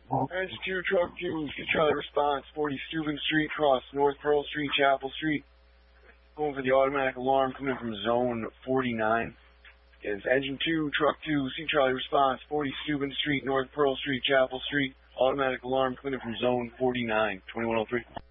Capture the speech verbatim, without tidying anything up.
Engine two, truck two, C Charlie response, forty Steuben Street, cross North Pearl Street, Chapel Street. Going for the automatic alarm coming from zone forty-nine. It's engine two, truck two, C Charlie response, forty Steuben Street, North Pearl Street, Chapel Street. Automatic alarm coming from zone forty-nine, twenty-one oh three.